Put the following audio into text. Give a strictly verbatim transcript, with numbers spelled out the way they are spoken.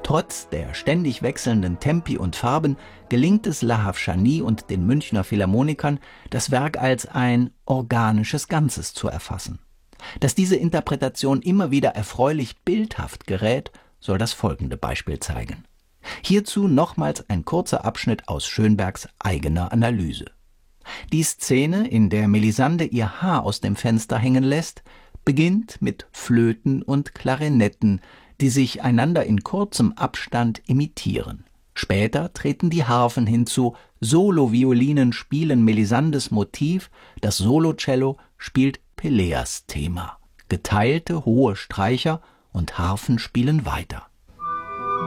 Trotz der ständig wechselnden Tempi und Farben gelingt es Lahav Shani und den Münchner Philharmonikern, das Werk als ein organisches Ganzes zu erfassen. Dass diese Interpretation immer wieder erfreulich bildhaft gerät, soll das folgende Beispiel zeigen. Hierzu nochmals ein kurzer Abschnitt aus Schönbergs eigener Analyse. Die Szene, in der Melisande ihr Haar aus dem Fenster hängen lässt, beginnt mit Flöten und Klarinetten, die sich einander in kurzem Abstand imitieren. Später treten die Harfen hinzu, Soloviolinen spielen Melisandes Motiv, das Solocello spielt Peleas Thema. Geteilte hohe Streicher und Harfen spielen weiter.